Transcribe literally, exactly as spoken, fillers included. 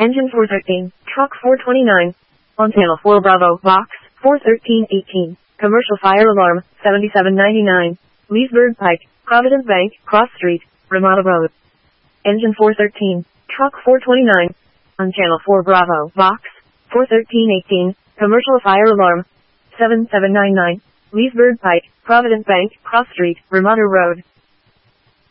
Engine four thirteen, truck four twenty-nine. On channel four Bravo, box four thirteen eighteen. Commercial fire alarm, seventy-seven ninety-nine. Leesburg Pike, Providence Bank, Cross Street, Ramada Road. Engine four thirteen, truck four twenty-nine. On channel four Bravo, box four thirteen eighteen. Commercial fire alarm, seventy-seven ninety-nine. Leesburg Pike, Providence Bank, Cross Street, Ramada Road.